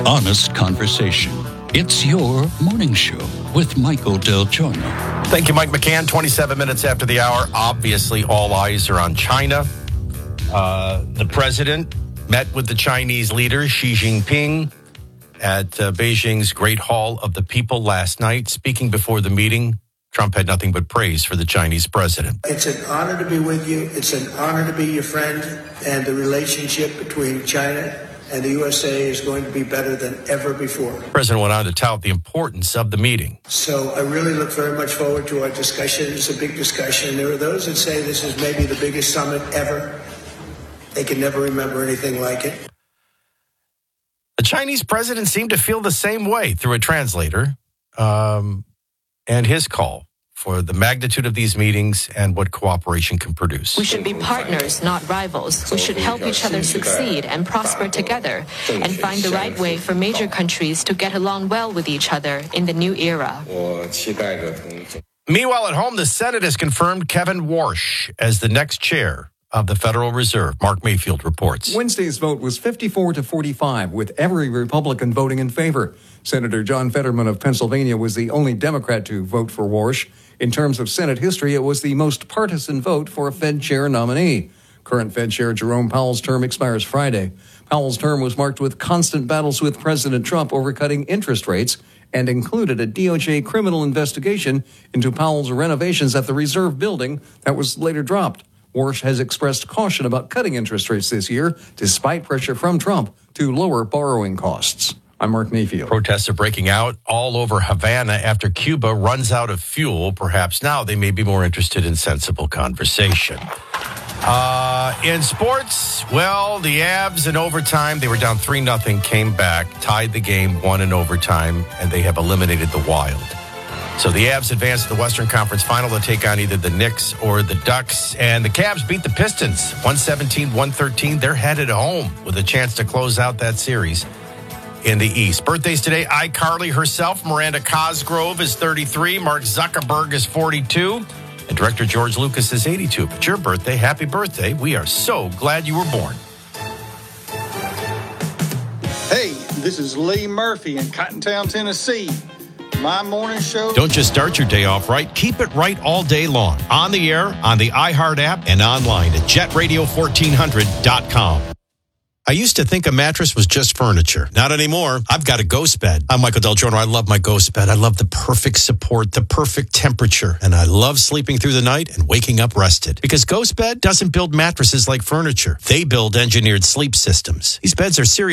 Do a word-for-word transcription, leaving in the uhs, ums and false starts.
Honest conversation. It's your morning show with Michael Del Giorno. Thank you, Mike McCann. twenty-seven minutes after the hour. Obviously, all eyes are on China. Uh, the president met with the Chinese leader, Xi Jinping, at uh, Beijing's Great Hall of the People last night. Speaking before the meeting, Trump had nothing but praise for the Chinese president. It's an honor to be with you. It's an honor to be your friend. And the relationship between China and the U S A is going to be better than ever before. The president went on to tout the importance of the meeting. So I really look very much forward to our discussion. It's a big discussion. There are those that say this is maybe the biggest summit ever. They can never remember anything like it. The Chinese president seemed to feel the same way through a translator, um, and his call for the magnitude of these meetings and what cooperation can produce. We should be partners, not rivals. We should help each other succeed and prosper together and find the right way for major countries to get along well with each other in the new era. Meanwhile, at home, the Senate has confirmed Kevin Warsh as the next chair of the Federal Reserve. Mark Mayfield reports. Wednesday's vote was fifty-four to forty-five, with every Republican voting in favor. Senator John Fetterman of Pennsylvania was the only Democrat to vote for Warsh. In terms of Senate history, it was the most partisan vote for a Fed chair nominee. Current Fed Chair Jerome Powell's term expires Friday. Powell's term was marked with constant battles with President Trump over cutting interest rates and included a D O J criminal investigation into Powell's renovations at the Reserve Building that was later dropped. Warsh has expressed caution about cutting interest rates this year, despite pressure from Trump to lower borrowing costs. I'm Mark Mayfield. Protests are breaking out all over Havana after Cuba runs out of fuel. Perhaps now they may be more interested in sensible conversation. Uh, in sports, well, the Avs in overtime, they were down three nothing, came back, tied the game, won in overtime, and they have eliminated the Wild. So the Avs advance to the Western Conference Final to take on either the Knicks or the Ducks. And the Cavs beat the Pistons one seventeen to one thirteen. They're headed home with a chance to close out that series in the East. Birthdays today, iCarly herself, Miranda Cosgrove is thirty-three, Mark Zuckerberg is forty-two, and director George Lucas is eighty-two. If it's your birthday, happy birthday. We are so glad you were born. Hey, this is Lee Murphy in Cottontown, Tennessee. My morning show. Don't just start your day off right. Keep it right all day long. On the air, on the iHeart app, and online at jet radio fourteen hundred dot com. I used to think a mattress was just furniture. Not anymore. I've got a Ghost bed. I'm Michael Del Giorno. I love my Ghost bed. I love the perfect support, the perfect temperature, and I love sleeping through the night and waking up rested. Because Ghost Bed doesn't build mattresses like furniture. They build engineered sleep systems. These beds are serious.